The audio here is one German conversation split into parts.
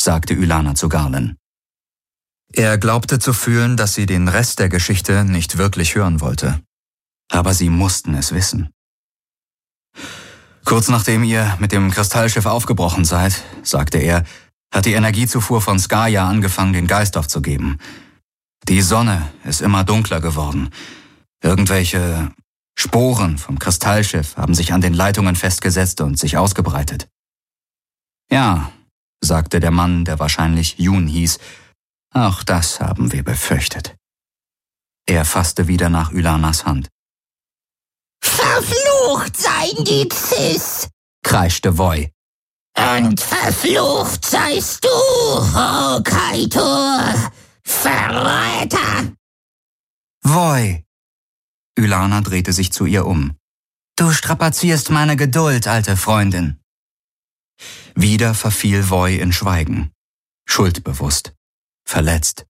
sagte Ylana zu Garlen. Er glaubte zu fühlen, dass sie den Rest der Geschichte nicht wirklich hören wollte. Aber sie mussten es wissen. Kurz nachdem ihr mit dem Kristallschiff aufgebrochen seid, sagte er, hat die Energiezufuhr von Skaya angefangen, den Geist aufzugeben. Die Sonne ist immer dunkler geworden. Irgendwelche Sporen vom Kristallschiff haben sich an den Leitungen festgesetzt und sich ausgebreitet. Ja, sagte der Mann, der wahrscheinlich Jun hieß, auch das haben wir befürchtet. Er fasste wieder nach Ylanas Hand. Verflucht seien die Cis, kreischte Voi. Und verflucht seist du, oh Kaitor, Verräter! Voi! Ylana drehte sich zu ihr um. Du strapazierst meine Geduld, alte Freundin. Wieder verfiel Voi in Schweigen, schuldbewusst, verletzt.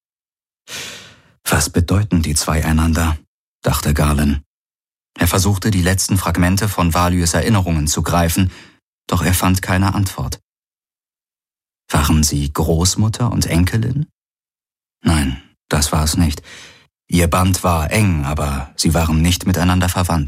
Was bedeuten die zwei einander, dachte Garlen. Er versuchte, die letzten Fragmente von Valyes Erinnerungen zu greifen, doch er fand keine Antwort. Waren sie Großmutter und Enkelin? Nein, das war es nicht. Ihr Band war eng, aber sie waren nicht miteinander verwandt.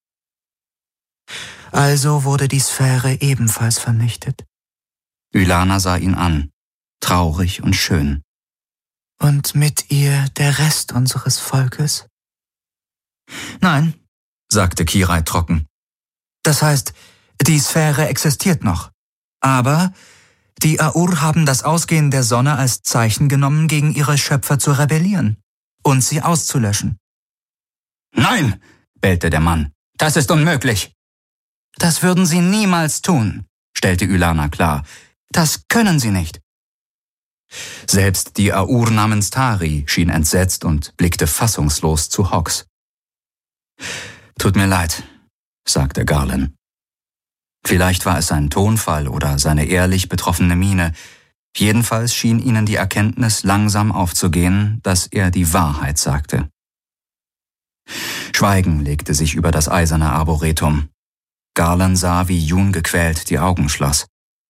Also wurde die Sphäre ebenfalls vernichtet. Ylana sah ihn an, traurig und schön. Und mit ihr der Rest unseres Volkes? Nein, sagte Kirai trocken. Das heißt, die Sphäre existiert noch. Aber die Aur haben das Ausgehen der Sonne als Zeichen genommen, gegen ihre Schöpfer zu rebellieren und sie auszulöschen. Nein, bellte der Mann, das ist unmöglich. Das würden sie niemals tun, stellte Ylana klar. Das können sie nicht. Selbst die Aur namens Tari schien entsetzt und blickte fassungslos zu Hox. Tut mir leid, sagte Garlen. Vielleicht war es sein Tonfall oder seine ehrlich betroffene Miene. Jedenfalls schien ihnen die Erkenntnis langsam aufzugehen, dass er die Wahrheit sagte. Schweigen legte sich über das eiserne Arboretum. Garlen sah, wie Jun gequält die Augen schloss.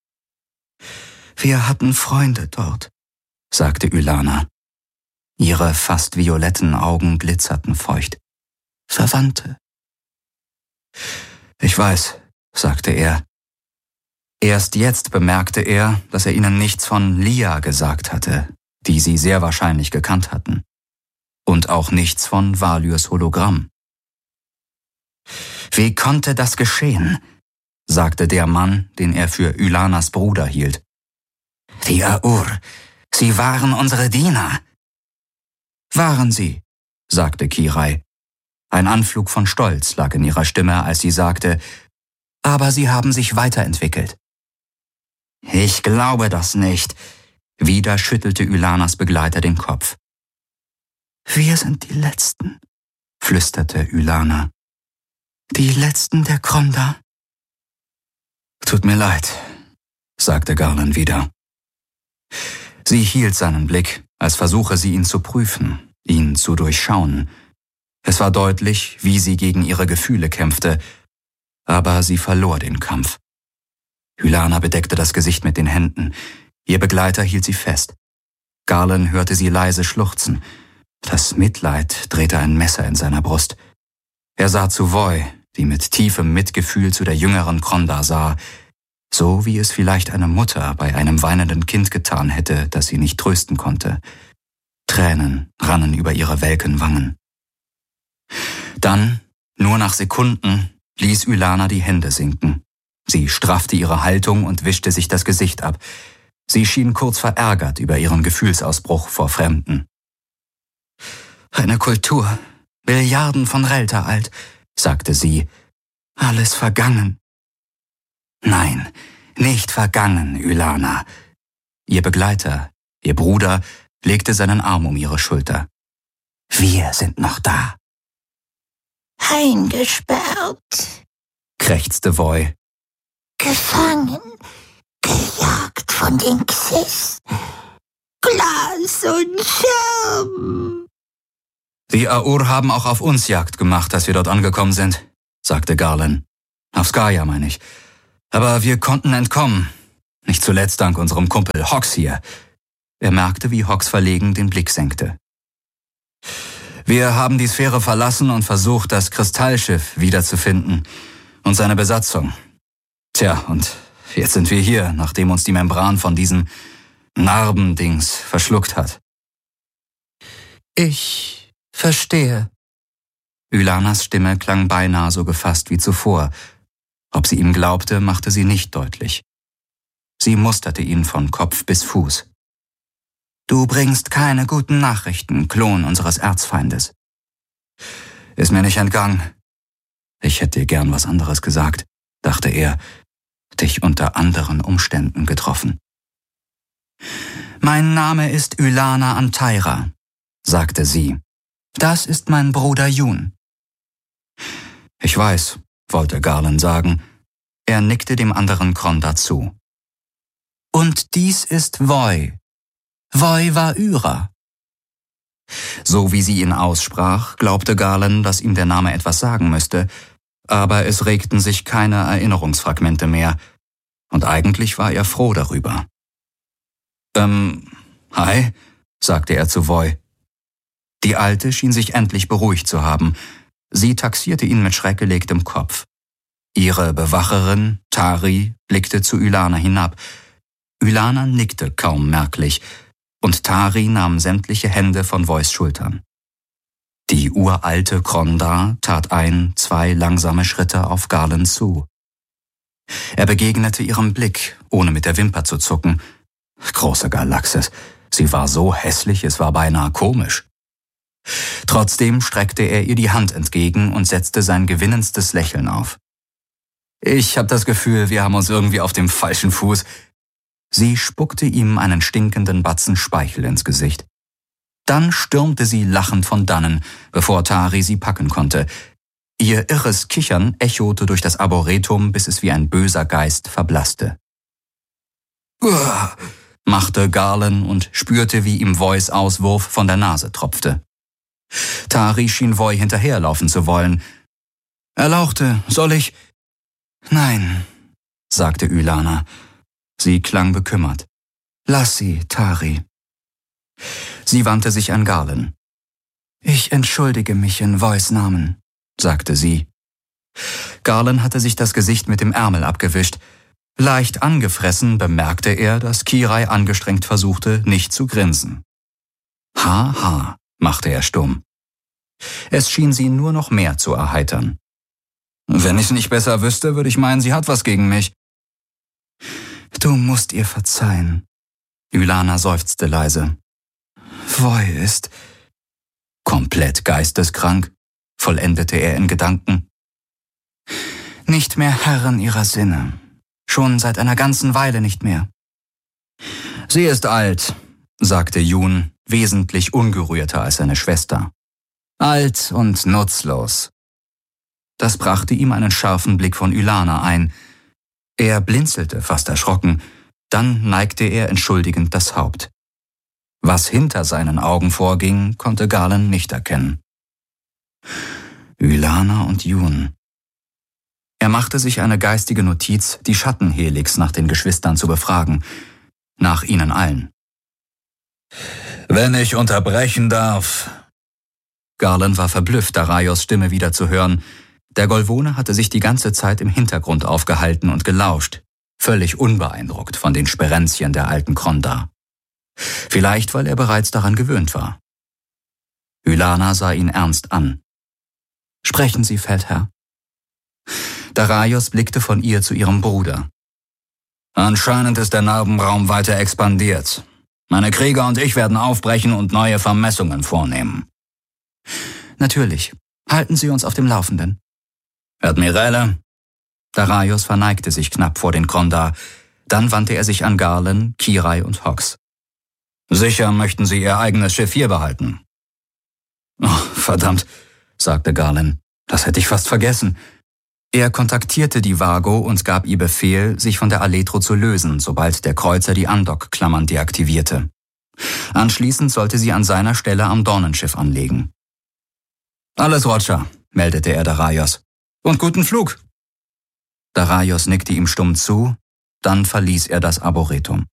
Wir hatten Freunde dort, sagte Ylana. Ihre fast violetten Augen glitzerten feucht. Verwandte. Ich weiß, sagte er. Erst jetzt bemerkte er, dass er ihnen nichts von Lia gesagt hatte, die sie sehr wahrscheinlich gekannt hatten. Und auch nichts von Valyes Hologramm. Wie konnte das geschehen? Sagte der Mann, den er für Ylanas Bruder hielt. Die Aur, sie waren unsere Diener. Waren sie, sagte Kirai. Ein Anflug von Stolz lag in ihrer Stimme, als sie sagte, aber sie haben sich weiterentwickelt. Ich glaube das nicht. Wieder schüttelte Ylanas Begleiter den Kopf. Wir sind die Letzten, flüsterte Ylana. Die Letzten der Kronda. Tut mir leid, sagte Garlen wieder. Sie hielt seinen Blick, als versuche sie ihn zu prüfen, ihn zu durchschauen. Es war deutlich, wie sie gegen ihre Gefühle kämpfte, aber sie verlor den Kampf. Ylana bedeckte das Gesicht mit den Händen. Ihr Begleiter hielt sie fest. Garlen hörte sie leise schluchzen. Das Mitleid drehte ein Messer in seiner Brust. Er sah zu Voi, die mit tiefem Mitgefühl zu der jüngeren Kronda sah, so wie es vielleicht eine Mutter bei einem weinenden Kind getan hätte, das sie nicht trösten konnte. Tränen rannen über ihre welken Wangen. Dann, nur nach Sekunden, ließ Ylana die Hände sinken. Sie straffte ihre Haltung und wischte sich das Gesicht ab. Sie schien kurz verärgert über ihren Gefühlsausbruch vor Fremden. Eine Kultur, Milliarden von Relta alt, sagte sie. Alles vergangen. Nein, nicht vergangen, Ylana. Ihr Begleiter, ihr Bruder, legte seinen Arm um ihre Schulter. Wir sind noch da. Eingesperrt, krächzte Voi. Gefangen, gejagt von den Xis, Glas und Schirm. Die Aur haben auch auf uns Jagd gemacht, als wir dort angekommen sind, sagte Garlen. Auf Skaya, meine ich. Aber wir konnten entkommen. Nicht zuletzt dank unserem Kumpel Hawks hier. Er merkte, wie Hawks verlegen den Blick senkte. Wir haben die Sphäre verlassen und versucht, das Kristallschiff wiederzufinden und seine Besatzung. Tja, und jetzt sind wir hier, nachdem uns die Membran von diesem Narbendings verschluckt hat. Ich verstehe. Ylanas Stimme klang beinahe so gefasst wie zuvor. Ob sie ihm glaubte, machte sie nicht deutlich. Sie musterte ihn von Kopf bis Fuß. »Du bringst keine guten Nachrichten, Klon unseres Erzfeindes.« »Ist mir nicht entgangen. Ich hätte dir gern was anderes gesagt«, dachte er, »dich unter anderen Umständen getroffen.« »Mein Name ist Ylana Anteira«, sagte sie. »Das ist mein Bruder Yun.« »Ich weiß«, wollte Garland sagen. Er nickte dem anderen Kronda zu. »Und dies ist Voi. Voi Vahyra.« So wie sie ihn aussprach, glaubte Garland, dass ihm der Name etwas sagen müsste, aber es regten sich keine Erinnerungsfragmente mehr, und eigentlich war er froh darüber. Hi«, sagte er zu Voi. Die Alte schien sich endlich beruhigt zu haben. Sie taxierte ihn mit schräg gelegtem Kopf. Ihre Bewacherin, Tari, blickte zu Ylana hinab. Ylana nickte kaum merklich, und Tari nahm sämtliche Hände von Vois Schultern. Die uralte Kronda tat 2 langsame Schritte auf Garland zu. Er begegnete ihrem Blick, ohne mit der Wimper zu zucken. Große Galaxis, sie war so hässlich, es war beinahe komisch. Trotzdem streckte er ihr die Hand entgegen und setzte sein gewinnendstes Lächeln auf. »Ich hab das Gefühl, wir haben uns irgendwie auf dem falschen Fuß.« Sie spuckte ihm einen stinkenden Batzen Speichel ins Gesicht. Dann stürmte sie lachend von dannen, bevor Tari sie packen konnte. Ihr irres Kichern echote durch das Arboretum, bis es wie ein böser Geist verblasste. »Uah«, machte Garland und spürte, wie ihm Vois Auswurf von der Nase tropfte. Tari schien Voi hinterherlaufen zu wollen. »Erlauchte, soll ich?« »Nein«, sagte Ylana. Sie klang bekümmert. »Lass sie, Tari.« Sie wandte sich an Garland. »Ich entschuldige mich in Vois Namen«, sagte sie. Garland hatte sich das Gesicht mit dem Ärmel abgewischt. Leicht angefressen bemerkte er, dass Kirai angestrengt versuchte, nicht zu grinsen. »Ha, machte er stumm. Es schien sie nur noch mehr zu erheitern. »Wenn ich nicht besser wüsste, würde ich meinen, sie hat was gegen mich.« »Du musst ihr verzeihen«, Ylana seufzte leise. »Voi ist komplett geisteskrank«, vollendete er in Gedanken. »Nicht mehr Herrin ihrer Sinne. Schon seit einer ganzen Weile nicht mehr.« »Sie ist alt«, sagte Yun, wesentlich ungerührter als seine Schwester. »Alt und nutzlos.« Das brachte ihm einen scharfen Blick von Ylana ein. Er blinzelte fast erschrocken, dann neigte er entschuldigend das Haupt. Was hinter seinen Augen vorging, konnte Garland nicht erkennen. Ylana und Yun. Er machte sich eine geistige Notiz, die Schattenhelix nach den Geschwistern zu befragen, nach ihnen allen. »Wenn ich unterbrechen darf.« Garland war verblüfft, Daraios Stimme wieder zu hören. Der Golvone hatte sich die ganze Zeit im Hintergrund aufgehalten und gelauscht, völlig unbeeindruckt von den Sperenzchen der alten Kronda. Vielleicht, weil er bereits daran gewöhnt war. Ylana sah ihn ernst an. »Sprechen Sie, Feldherr.« Daraios blickte von ihr zu ihrem Bruder. »Anscheinend ist der Narbenraum weiter expandiert. Meine Krieger und ich werden aufbrechen und neue Vermessungen vornehmen.« »Natürlich. Halten Sie uns auf dem Laufenden.« »Admirale?« Daraios verneigte sich knapp vor den Kronda. Dann wandte er sich an Garland, Kirai und Hawks. »Sicher möchten Sie Ihr eigenes Schiff hier behalten?« »Oh, verdammt«, sagte Garland. »Das hätte ich fast vergessen.« Er kontaktierte die Vago und gab ihr Befehl, sich von der Aletro zu lösen, sobald der Kreuzer die Andock-Klammern deaktivierte. Anschließend sollte sie an seiner Stelle am Dornenschiff anlegen. »Alles Roger«, meldete er Daraios. »Und guten Flug.« Daraios nickte ihm stumm zu, dann verließ er das Arboretum.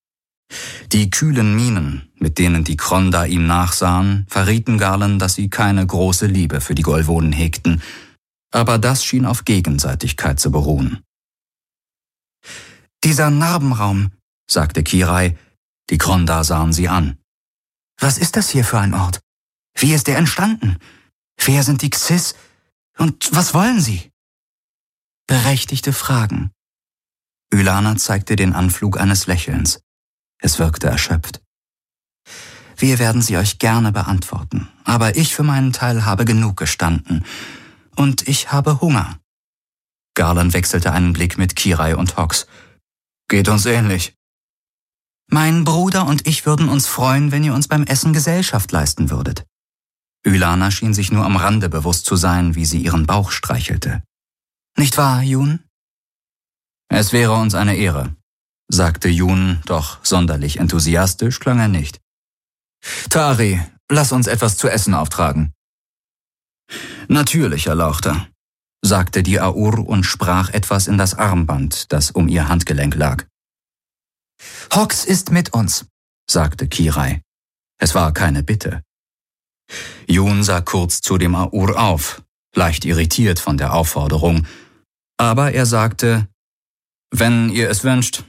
Die kühlen Mienen, mit denen die Kronda ihm nachsahen, verrieten Garland, dass sie keine große Liebe für die Golvonen hegten, aber das schien auf Gegenseitigkeit zu beruhen. »Dieser Narbenraum«, sagte Kirai. Die Kronda sahen sie an. »Was ist das hier für ein Ort? Wie ist er entstanden? Wer sind die Xys? Und was wollen sie?« Berechtigte Fragen. Ylana zeigte den Anflug eines Lächelns. Es wirkte erschöpft. »Wir werden sie euch gerne beantworten, aber ich für meinen Teil habe genug gestanden. Und ich habe Hunger.« Garland wechselte einen Blick mit Kirai und Hox. »Geht uns ähnlich.« »Mein Bruder und ich würden uns freuen, wenn ihr uns beim Essen Gesellschaft leisten würdet.« Ylana schien sich nur am Rande bewusst zu sein, wie sie ihren Bauch streichelte. »Nicht wahr, Jun?« »Es wäre uns eine Ehre«, sagte Jun, doch sonderlich enthusiastisch klang er nicht. »Tari, lass uns etwas zu essen auftragen.« »Natürlich, Erlauchter«, sagte die Aur und sprach etwas in das Armband, das um ihr Handgelenk lag. »Hox ist mit uns«, sagte Kirai. Es war keine Bitte. Jun sah kurz zu dem Aur auf, leicht irritiert von der Aufforderung, aber er sagte, »Wenn ihr es wünscht.«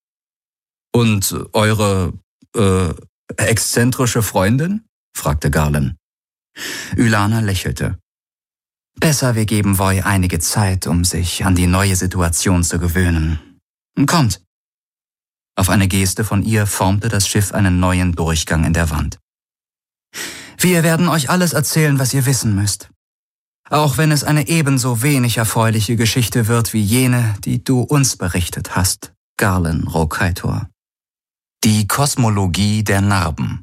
»Und eure, exzentrische Freundin?« fragte Garland. Ylana lächelte. »Besser, wir geben Voi einige Zeit, um sich an die neue Situation zu gewöhnen. Kommt.« Auf eine Geste von ihr formte das Schiff einen neuen Durchgang in der Wand. »Wir werden euch alles erzählen, was ihr wissen müsst. Auch wenn es eine ebenso wenig erfreuliche Geschichte wird wie jene, die du uns berichtet hast, Garland Rokaitor. Die Kosmologie der Narben.«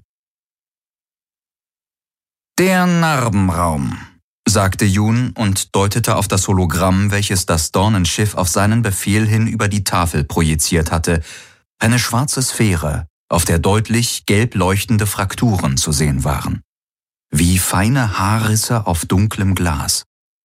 »Der Narbenraum«, sagte Jun und deutete auf das Hologramm, welches das Dornenschiff auf seinen Befehl hin über die Tafel projiziert hatte, eine schwarze Sphäre, auf der deutlich gelb leuchtende Frakturen zu sehen waren. Wie feine Haarrisse auf dunklem Glas.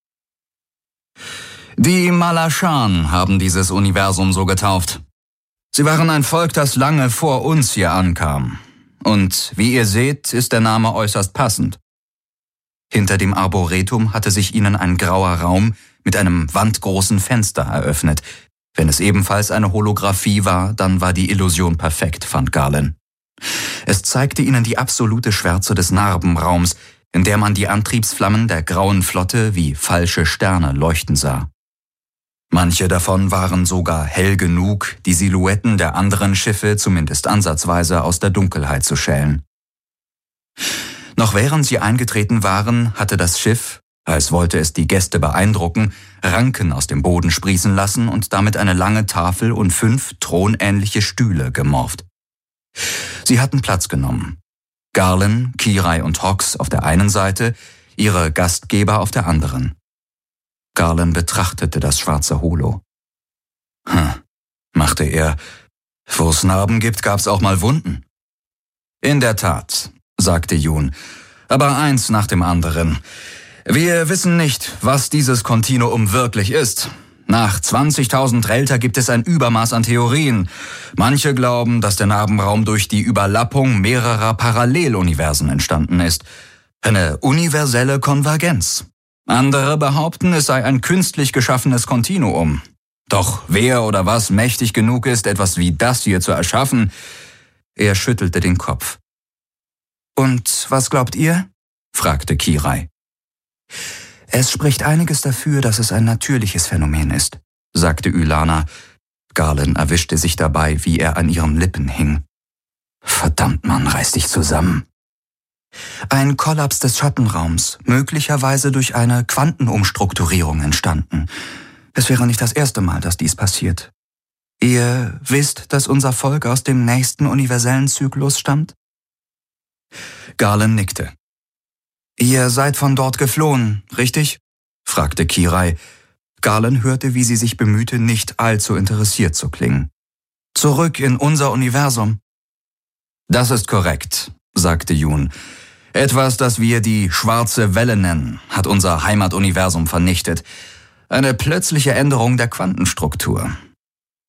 »Die Malashan haben dieses Universum so getauft. Sie waren ein Volk, das lange vor uns hier ankam. Und wie ihr seht, ist der Name äußerst passend. Hinter dem Arboretum hatte sich ihnen ein grauer Raum mit einem wandgroßen Fenster eröffnet. Wenn es ebenfalls eine Holographie war, dann war die Illusion perfekt, fand Garland. Es zeigte ihnen die absolute Schwärze des Narbenraums, in der man die Antriebsflammen der grauen Flotte wie falsche Sterne leuchten sah. Manche davon waren sogar hell genug, die Silhouetten der anderen Schiffe zumindest ansatzweise aus der Dunkelheit zu schälen. Noch während sie eingetreten waren, hatte das Schiff, als wollte es die Gäste beeindrucken, Ranken aus dem Boden sprießen lassen und damit eine lange Tafel und 5 thronähnliche Stühle gemorft. Sie hatten Platz genommen. Garland, Kirai und Hox auf der einen Seite, ihre Gastgeber auf der anderen. Garland betrachtete das schwarze Holo. Machte er, wo es Narben gibt, gab's auch mal Wunden. In der Tat, sagte Jun, aber eins nach dem anderen. Wir wissen nicht, was dieses Kontinuum wirklich ist. Nach 20.000 Relter gibt es ein Übermaß an Theorien. Manche glauben, dass der Narbenraum durch die Überlappung mehrerer Paralleluniversen entstanden ist. Eine universelle Konvergenz. Andere behaupten, es sei ein künstlich geschaffenes Kontinuum. Doch wer oder was mächtig genug ist, etwas wie das hier zu erschaffen? Er schüttelte den Kopf. »Und was glaubt ihr?« fragte Kirai. »Es spricht einiges dafür, dass es ein natürliches Phänomen ist«, sagte Ylana. Garland erwischte sich dabei, wie er an ihren Lippen hing. »Verdammt, Mann, reiß dich zusammen.« »Ein Kollaps des Schattenraums, möglicherweise durch eine Quantenumstrukturierung entstanden. Es wäre nicht das erste Mal, dass dies passiert. Ihr wisst, dass unser Volk aus dem nächsten universellen Zyklus stammt?« Garland nickte. »Ihr seid von dort geflohen, richtig?« fragte Kirai. Garland hörte, wie sie sich bemühte, nicht allzu interessiert zu klingen. »Zurück in unser Universum.« »Das ist korrekt«, sagte Jun. »Etwas, das wir die schwarze Welle nennen, hat unser Heimatuniversum vernichtet. Eine plötzliche Änderung der Quantenstruktur.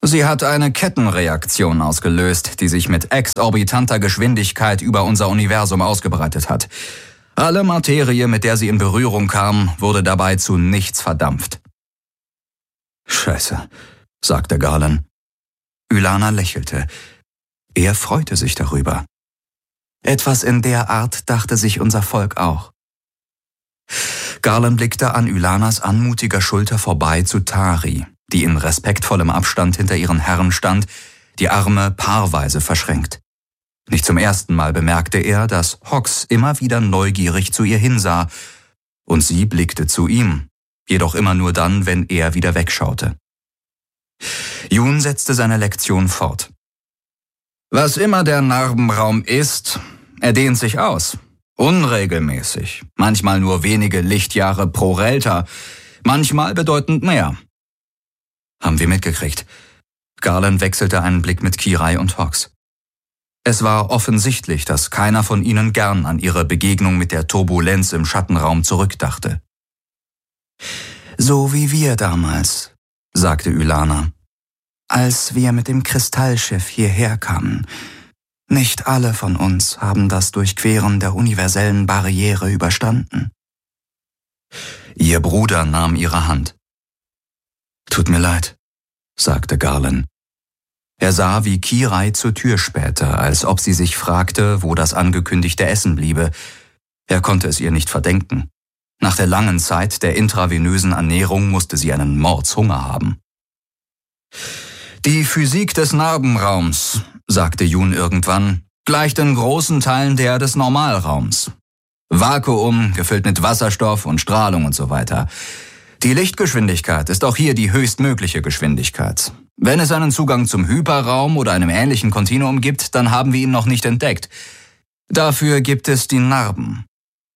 Sie hat eine Kettenreaktion ausgelöst, die sich mit exorbitanter Geschwindigkeit über unser Universum ausgebreitet hat. Alle Materie, mit der sie in Berührung kam, wurde dabei zu nichts verdampft. »Scheiße«, sagte Garland. Ylana lächelte. Er freute sich darüber. Etwas in der Art dachte sich unser Volk auch. Garland blickte an Ylanas anmutiger Schulter vorbei zu Tari, die in respektvollem Abstand hinter ihren Herren stand, die Arme paarweise verschränkt. Nicht zum ersten Mal bemerkte er, dass Hox immer wieder neugierig zu ihr hinsah, und sie blickte zu ihm, jedoch immer nur dann, wenn er wieder wegschaute. Jun setzte seine Lektion fort. Was immer der Narbenraum ist, er dehnt sich aus. Unregelmäßig, manchmal nur wenige Lichtjahre pro Relta, manchmal bedeutend mehr. Haben wir mitgekriegt. Garland wechselte einen Blick mit Kirai und Hox. Es war offensichtlich, dass keiner von ihnen gern an ihre Begegnung mit der Turbulenz im Schattenraum zurückdachte. So wie wir damals, sagte Ylana, als wir mit dem Kristallschiff hierher kamen. Nicht alle von uns haben das Durchqueren der universellen Barriere überstanden. Ihr Bruder nahm ihre Hand. Tut mir leid, sagte Garland. Er sah, wie Kirai zur Tür spähte, als ob sie sich fragte, wo das angekündigte Essen bliebe. Er konnte es ihr nicht verdenken. Nach der langen Zeit der intravenösen Ernährung musste sie einen Mordshunger haben. Die Physik des Narbenraums, sagte Jun irgendwann, gleicht in großen Teilen der des Normalraums. Vakuum, gefüllt mit Wasserstoff und Strahlung und so weiter. Die Lichtgeschwindigkeit ist auch hier die höchstmögliche Geschwindigkeit. Wenn es einen Zugang zum Hyperraum oder einem ähnlichen Kontinuum gibt, dann haben wir ihn noch nicht entdeckt. Dafür gibt es die Narben.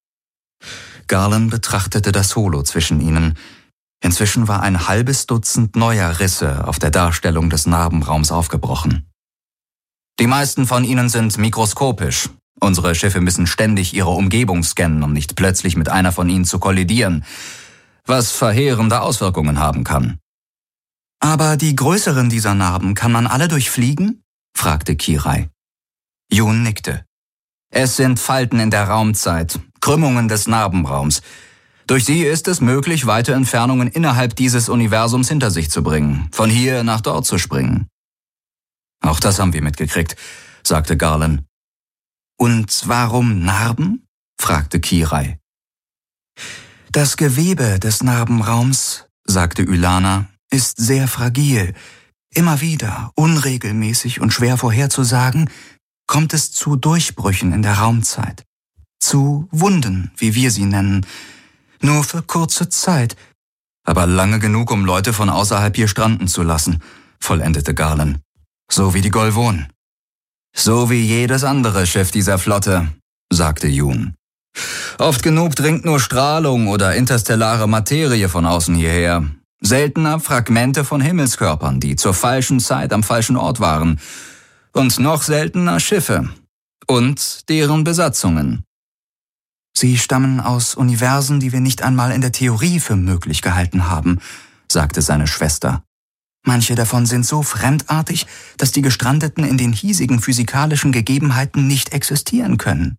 Garland betrachtete das Holo zwischen ihnen. Inzwischen war ein halbes Dutzend neuer Risse auf der Darstellung des Narbenraums aufgebrochen. Die meisten von ihnen sind mikroskopisch. Unsere Schiffe müssen ständig ihre Umgebung scannen, um nicht plötzlich mit einer von ihnen zu kollidieren, was verheerende Auswirkungen haben kann. Aber die größeren dieser Narben kann man alle durchfliegen? Fragte Kirai. Jun nickte. Es sind Falten in der Raumzeit, Krümmungen des Narbenraums. Durch sie ist es möglich, weite Entfernungen innerhalb dieses Universums hinter sich zu bringen, von hier nach dort zu springen. Auch das haben wir mitgekriegt, sagte Garland. Und warum Narben? Fragte Kirai. Das Gewebe des Narbenraums, sagte Ylana, ist sehr fragil. Immer wieder, unregelmäßig und schwer vorherzusagen, kommt es zu Durchbrüchen in der Raumzeit. Zu Wunden, wie wir sie nennen. Nur für kurze Zeit. Aber lange genug, um Leute von außerhalb hier stranden zu lassen, vollendete Garland. So wie die Golvon. So wie jedes andere Schiff dieser Flotte, sagte Jun. Oft genug dringt nur Strahlung oder interstellare Materie von außen hierher. Seltener Fragmente von Himmelskörpern, die zur falschen Zeit am falschen Ort waren. Und noch seltener Schiffe. Und deren Besatzungen. Sie stammen aus Universen, die wir nicht einmal in der Theorie für möglich gehalten haben, sagte seine Schwester. Manche davon sind so fremdartig, dass die Gestrandeten in den hiesigen physikalischen Gegebenheiten nicht existieren können.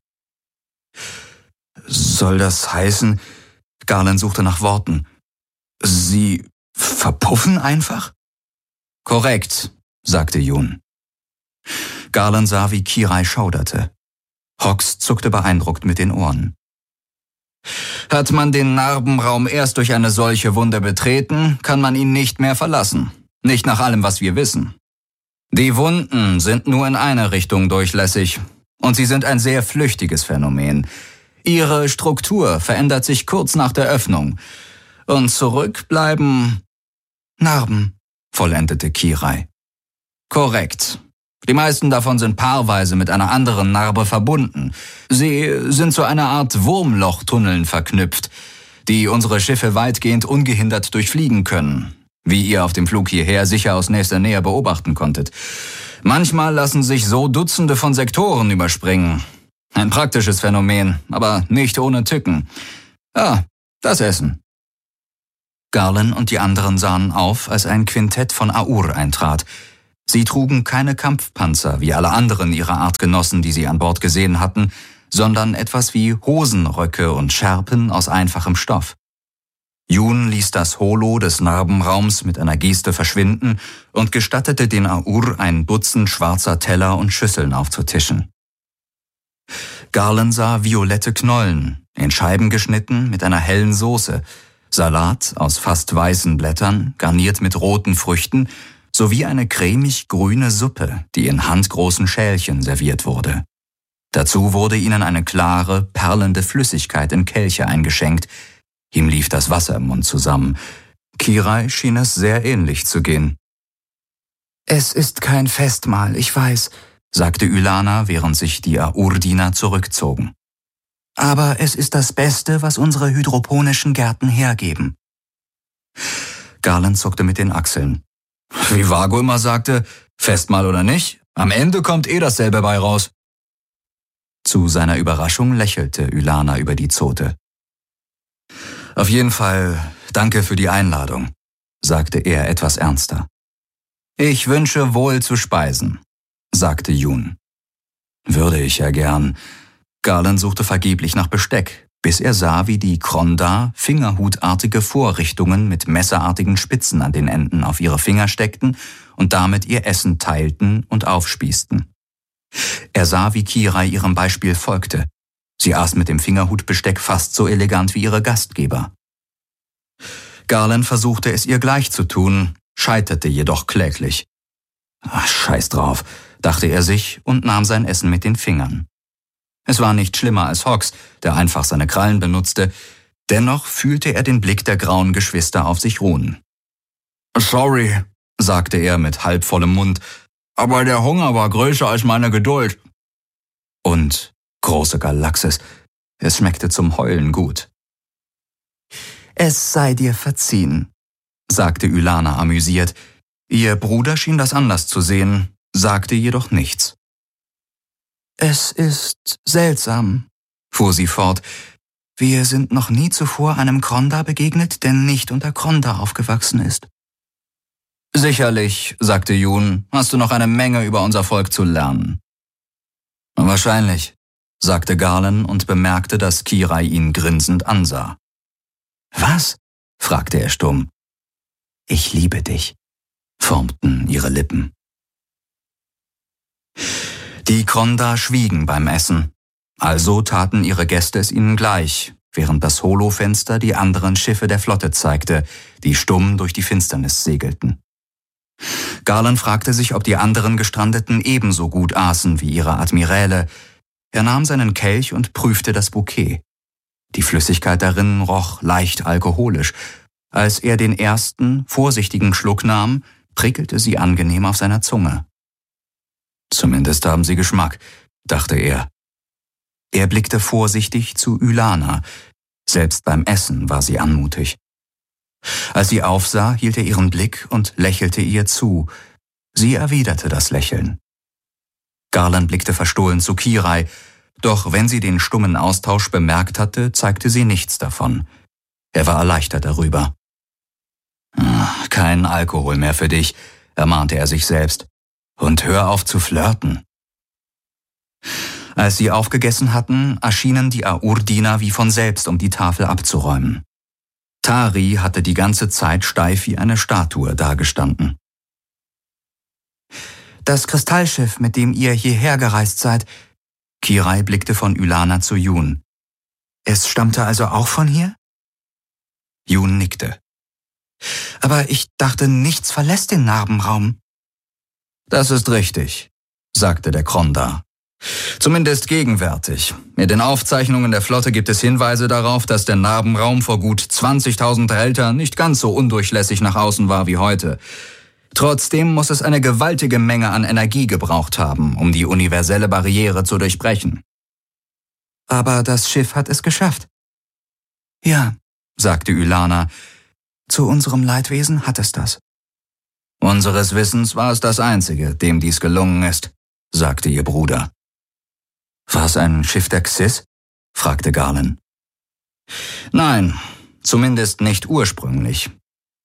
Soll das heißen, Garland suchte nach Worten, sie verpuffen einfach? Korrekt, sagte Jun. Garland sah, wie Kirai schauderte. Hox zuckte beeindruckt mit den Ohren. Hat man den Narbenraum erst durch eine solche Wunde betreten, kann man ihn nicht mehr verlassen. Nicht nach allem, was wir wissen. Die Wunden sind nur in eine Richtung durchlässig. Und sie sind ein sehr flüchtiges Phänomen. Ihre Struktur verändert sich kurz nach der Öffnung. Und zurück bleiben Narben, vollendete Kirai. Korrekt. Die meisten davon sind paarweise mit einer anderen Narbe verbunden. Sie sind zu einer Art Wurmlochtunneln verknüpft, die unsere Schiffe weitgehend ungehindert durchfliegen können, wie ihr auf dem Flug hierher sicher aus nächster Nähe beobachten konntet. Manchmal lassen sich so Dutzende von Sektoren überspringen. Ein praktisches Phänomen, aber nicht ohne Tücken. Ah, das Essen. Garland und die anderen sahen auf, als ein Quintett von Aur eintrat. Sie trugen keine Kampfpanzer, wie alle anderen ihrer Artgenossen, die sie an Bord gesehen hatten, sondern etwas wie Hosenröcke und Schärpen aus einfachem Stoff. Jun ließ das Holo des Narbenraums mit einer Geste verschwinden und gestattete den Aur ein Dutzend schwarzer Teller und Schüsseln aufzutischen. Garland sah violette Knollen, in Scheiben geschnitten mit einer hellen Soße, Salat aus fast weißen Blättern, garniert mit roten Früchten, sowie eine cremig-grüne Suppe, die in handgroßen Schälchen serviert wurde. Dazu wurde ihnen eine klare, perlende Flüssigkeit in Kelche eingeschenkt. Ihm lief das Wasser im Mund zusammen. Kirai schien es sehr ähnlich zu gehen. »Es ist kein Festmahl, ich weiß«, sagte Ylana, während sich die Aur-Diener zurückzogen. »Aber es ist das Beste, was unsere hydroponischen Gärten hergeben.« Garland zuckte mit den Achseln. Wie Vago immer sagte, Festmahl oder nicht, am Ende kommt dasselbe bei raus. Zu seiner Überraschung lächelte Ylana über die Zote. Auf jeden Fall danke für die Einladung, sagte er etwas ernster. Ich wünsche wohl zu speisen, sagte Jun. Würde ich ja gern. Garland suchte vergeblich nach Besteck, bis er sah, wie die Kronda fingerhutartige Vorrichtungen mit messerartigen Spitzen an den Enden auf ihre Finger steckten und damit ihr Essen teilten und aufspießten. Er sah, wie Kirai ihrem Beispiel folgte. Sie aß mit dem Fingerhutbesteck fast so elegant wie ihre Gastgeber. Garland versuchte es ihr gleich zu tun, scheiterte jedoch kläglich. Ach, scheiß drauf, dachte er sich und nahm sein Essen mit den Fingern. Es war nicht schlimmer als Hawks, der einfach seine Krallen benutzte, dennoch fühlte er den Blick der grauen Geschwister auf sich ruhen. Sorry, sagte er mit halbvollem Mund, aber der Hunger war größer als meine Geduld. Und, große Galaxis, es schmeckte zum Heulen gut. Es sei dir verziehen, sagte Ylana amüsiert. Ihr Bruder schien das anders zu sehen, sagte jedoch nichts. Es ist seltsam, fuhr sie fort. Wir sind noch nie zuvor einem Kronda begegnet, der nicht unter Kronda aufgewachsen ist. Sicherlich, sagte Jun, hast du noch eine Menge über unser Volk zu lernen. Wahrscheinlich, sagte Garland und bemerkte, dass Kirai ihn grinsend ansah. Was? Fragte er stumm. Ich liebe dich, formten ihre Lippen. Die Kronda schwiegen beim Essen, also taten ihre Gäste es ihnen gleich, während das Holofenster die anderen Schiffe der Flotte zeigte, die stumm durch die Finsternis segelten. Garland fragte sich, ob die anderen Gestrandeten ebenso gut aßen wie ihre Admiräle. Er nahm seinen Kelch und prüfte das Bouquet. Die Flüssigkeit darin roch leicht alkoholisch. Als er den ersten, vorsichtigen Schluck nahm, prickelte sie angenehm auf seiner Zunge. Zumindest haben sie Geschmack, dachte er. Er blickte vorsichtig zu Ylana. Selbst beim Essen war sie anmutig. Als sie aufsah, hielt er ihren Blick und lächelte ihr zu. Sie erwiderte das Lächeln. Garland blickte verstohlen zu Kirai, doch wenn sie den stummen Austausch bemerkt hatte, zeigte sie nichts davon. Er war erleichtert darüber. Kein Alkohol mehr für dich, ermahnte er sich selbst. Und hör auf zu flirten. Als sie aufgegessen hatten, erschienen die Aur-Diener wie von selbst, um die Tafel abzuräumen. Tari hatte die ganze Zeit steif wie eine Statue dagestanden. Das Kristallschiff, mit dem ihr hierher gereist seid, Kirai blickte von Ylana zu Jun. Es stammte also auch von hier? Jun nickte. Aber ich dachte, nichts verlässt den Narbenraum. Das ist richtig, sagte der Kronda. Zumindest gegenwärtig. In den Aufzeichnungen der Flotte gibt es Hinweise darauf, dass der Narbenraum vor gut 20.000 Behältern nicht ganz so undurchlässig nach außen war wie heute. Trotzdem muss es eine gewaltige Menge an Energie gebraucht haben, um die universelle Barriere zu durchbrechen. Aber das Schiff hat es geschafft. Ja, sagte Ylana, zu unserem Leidwesen hat es das. Unseres Wissens war es das Einzige, dem dies gelungen ist, sagte ihr Bruder. War es ein Schiff der Xys? Fragte Garland. Nein, zumindest nicht ursprünglich.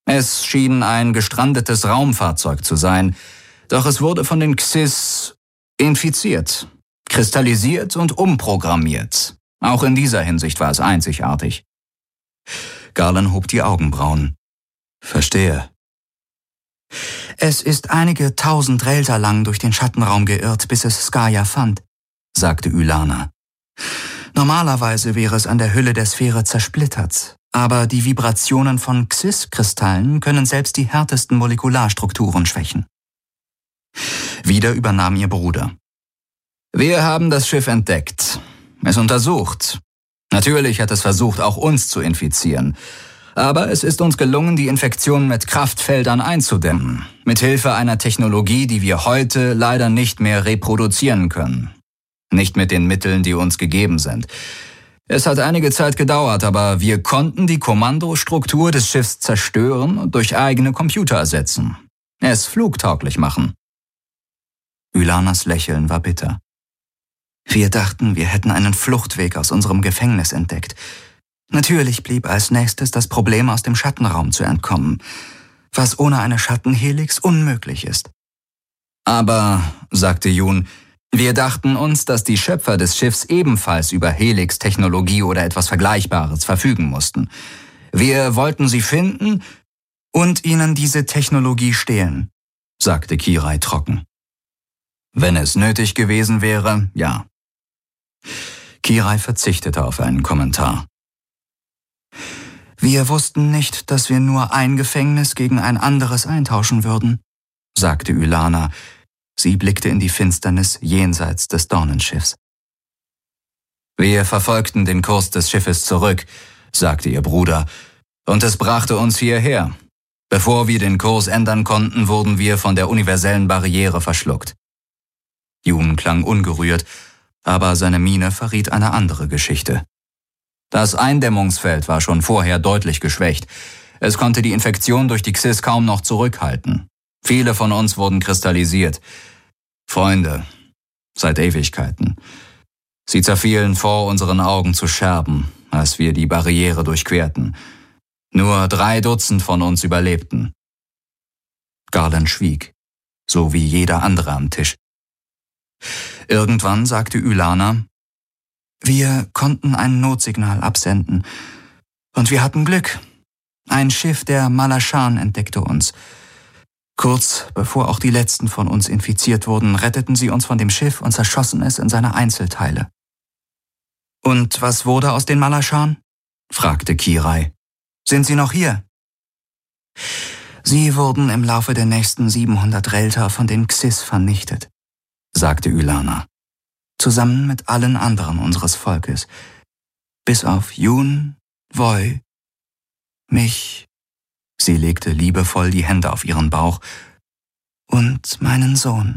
Es schien ein gestrandetes Raumfahrzeug zu sein, doch es wurde von den Xys infiziert, kristallisiert und umprogrammiert. Auch in dieser Hinsicht war es einzigartig. Garland hob die Augenbrauen. Verstehe. Es ist einige 1000 Relter lang durch den Schattenraum geirrt, bis es Skaya fand, sagte Ylana. Normalerweise wäre es an der Hülle der Sphäre zersplittert, aber die Vibrationen von Xys-Kristallen können selbst die härtesten Molekularstrukturen schwächen. Wieder übernahm ihr Bruder. Wir haben das Schiff entdeckt, es untersucht. Natürlich hat es versucht, auch uns zu infizieren. Aber es ist uns gelungen, die Infektion mit Kraftfeldern einzudämmen, mit Hilfe einer Technologie, die wir heute leider nicht mehr reproduzieren können. Nicht mit den Mitteln, die uns gegeben sind. Es hat einige Zeit gedauert, aber wir konnten die Kommandostruktur des Schiffs zerstören und durch eigene Computer ersetzen. Es flugtauglich machen. Ylanas Lächeln war bitter. Wir dachten, wir hätten einen Fluchtweg aus unserem Gefängnis entdeckt. Natürlich blieb als nächstes das Problem, aus dem Schattenraum zu entkommen, was ohne eine Schattenhelix unmöglich ist. Aber, sagte Jun, wir dachten uns, dass die Schöpfer des Schiffs ebenfalls über Helix-Technologie oder etwas Vergleichbares verfügen mussten. Wir wollten sie finden und ihnen diese Technologie stehlen, sagte Kirai trocken. Wenn es nötig gewesen wäre, ja. Kirai verzichtete auf einen Kommentar. Wir wussten nicht, dass wir nur ein Gefängnis gegen ein anderes eintauschen würden, sagte Ylana. Sie blickte in die Finsternis jenseits des Dornenschiffs. Wir verfolgten den Kurs des Schiffes zurück, sagte ihr Bruder, und es brachte uns hierher. Bevor wir den Kurs ändern konnten, wurden wir von der universellen Barriere verschluckt. Jun klang ungerührt, aber seine Miene verriet eine andere Geschichte. Das Eindämmungsfeld war schon vorher deutlich geschwächt. Es konnte die Infektion durch die Xys kaum noch zurückhalten. Viele von uns wurden kristallisiert. Freunde, seit Ewigkeiten. Sie zerfielen vor unseren Augen zu Scherben, als wir die Barriere durchquerten. Nur 3 Dutzend von uns überlebten. Garland schwieg, so wie jeder andere am Tisch. Irgendwann sagte Ylana, wir konnten ein Notsignal absenden. Und wir hatten Glück. Ein Schiff der Malashan entdeckte uns. Kurz bevor auch die letzten von uns infiziert wurden, retteten sie uns von dem Schiff und zerschossen es in seine Einzelteile. Und was wurde aus den Malashan? Fragte Kirai. Sind sie noch hier? Sie wurden im Laufe der nächsten 700 Relter von den Xys vernichtet, sagte Ylana. Zusammen mit allen anderen unseres Volkes. Bis auf Jun, Voi, mich, sie legte liebevoll die Hände auf ihren Bauch, und meinen Sohn.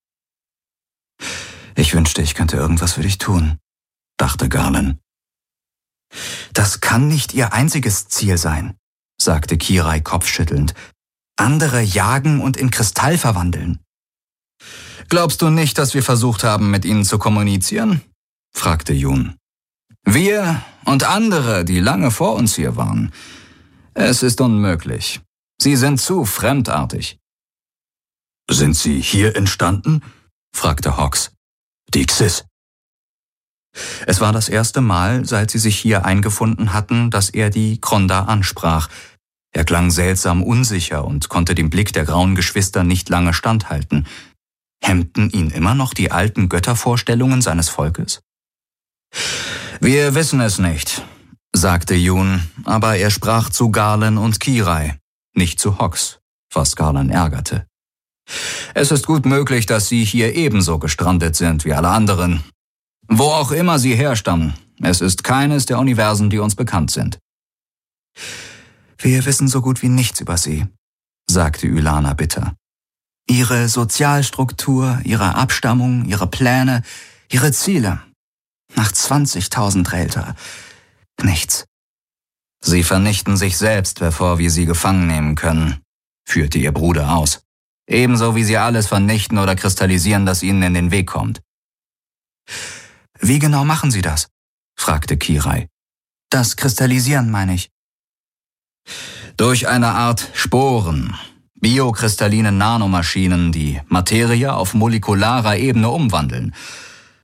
Ich wünschte, ich könnte irgendwas für dich tun, dachte Garland. Das kann nicht ihr einziges Ziel sein, sagte Kirai kopfschüttelnd. Andere jagen und in Kristall verwandeln. Glaubst du nicht, dass wir versucht haben, mit ihnen zu kommunizieren? Fragte Jun. Wir und andere, die lange vor uns hier waren. Es ist unmöglich. Sie sind zu fremdartig. Sind sie hier entstanden? Fragte Hawks. Die Xys. Es war das erste Mal, seit sie sich hier eingefunden hatten, dass er die Kronda ansprach. Er klang seltsam unsicher und konnte dem Blick der grauen Geschwister nicht lange standhalten. Hemmten ihn immer noch die alten Göttervorstellungen seines Volkes? Wir wissen es nicht, sagte Jun, aber er sprach zu Garland und Kirai, nicht zu Hawks, was Garland ärgerte. Es ist gut möglich, dass sie hier ebenso gestrandet sind wie alle anderen. Wo auch immer sie herstammen, es ist keines der Universen, die uns bekannt sind. Wir wissen so gut wie nichts über sie, sagte Ylana bitter. Ihre Sozialstruktur, ihre Abstammung, ihre Pläne, ihre Ziele. Nach 20.000 Relter. Nichts. Sie vernichten sich selbst, bevor wir sie gefangen nehmen können, führte ihr Bruder aus. Ebenso wie sie alles vernichten oder kristallisieren, das ihnen in den Weg kommt. Wie genau machen sie das? Fragte Kirai. Das Kristallisieren, meine ich. Durch eine Art Sporen, biokristalline Nanomaschinen, die Materie auf molekularer Ebene umwandeln